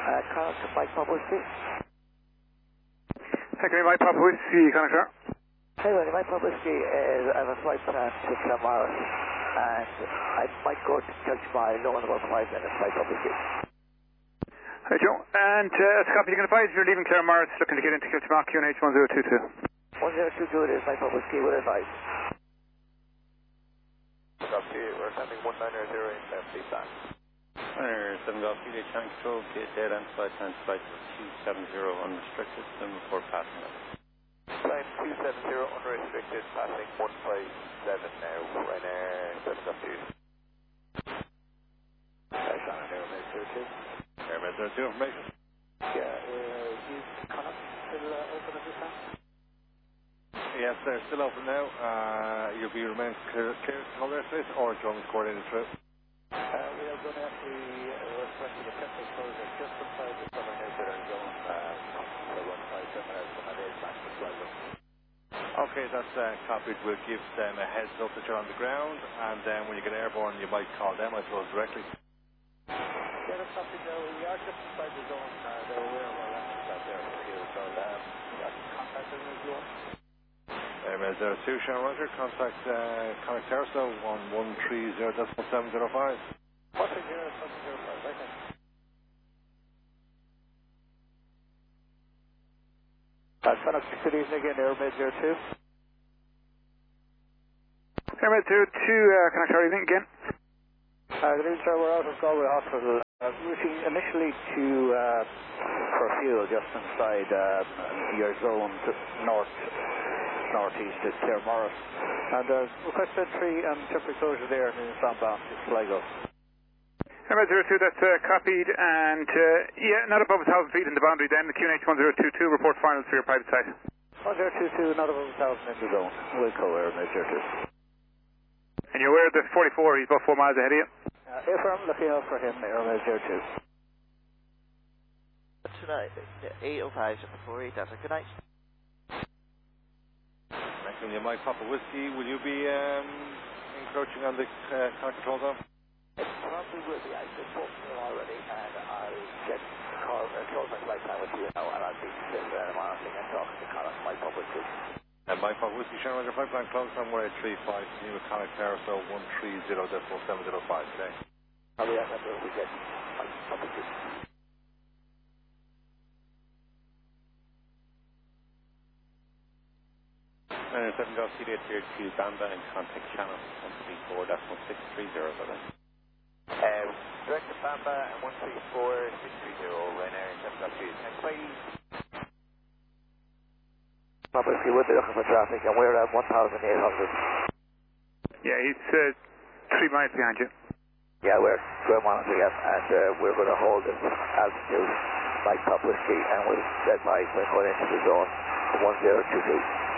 Connor to Mike Papa Whiskey. Thank you, Mike Papa Whiskey, Connor. Hey, buddy, Mike Papa Whiskey is, I have a flight plan to Claremorris, and I might go to Kilchmai in about 5 minutes, Mike Papa Whiskey. Hi, Joe. And as a copy, you can advise if you're leaving Claremorris looking to get into Kilchmar, QNH 1022. 1022 it is, Mike Papa Whiskey, with advice. Copy, we're sending 1900 in empty plan. 7 Golf Juliet, tank control, dead end flight, and flight 270 unrestricted, and report passing up. Climb 270 unrestricted, passing 157 now, Ryanair 7 Golf Juliet. Connor, Airmail 02. Airmail 02 information. Yeah, is Connor still open at this time? Yes, they're still open now. You'll be remain clear to hold airspace, or do you want me to coordinate a trip? We are going to actually request the temporary closure just outside the southern edge of our zone, so 157 minutes from that is back to flight. Okay, that's copied. We'll give them a heads up that you're on the ground, and then when you get airborne, you might call them, I suppose, directly. Yeah, that's something that we are just inside the zone. They're aware of our landing out there for you, so I can contact them if you want. Airmail 02, Sharon Roger, contact Connor Terso on 130.705. 130.705, right then. Connor, good evening again, Airmail 02. Airmail 02, Connor, evening again. Good evening, sir. We're out of Galway Hospital. Routine initially to for fuel just inside your zone to northeast at Claremorris. And request entry and temporary closure there in Sandbound to Sligo. Airmail 02, that's copied, and yeah, not above 1,000 feet in the boundary then, the QNH 1022, report finals for your private site. 1022, not above 1,000 in the zone. Wilco, Airmail 02. And you're aware of the 44, he's about 4 miles ahead of you? Affirm, looking out for him, Airmail 02. Tonight, 805 48, that's a good night. Thank you, Mike Papa Whiskey. Will you be encroaching on the control zone? It probably will be. I've been talking to him already, and I'll get close my flight time with you now, and I'll be monitoring and talking to Colin, Mike Papa Whiskey. And Mike Papa Whiskey, Sharon Roger, flight plan close on 1835, new with Connor Terso 130.4705 today. I'll be at that weekend, Mike Papa Whiskey. 7 Golf Juliet here to Banda and contact channel 134.630. Direct to Bamba and 134.630, Ryanair 7 Golf Juliet. Next please. Papa Whiskey, we'll be looking for traffic, and we're at 1,800. Yeah, he's 3 miles behind you. Yeah, we're monitoring it, and we're going to hold this altitude, Mike Papa Whiskey, and we'll advise we're going into the zone 1022.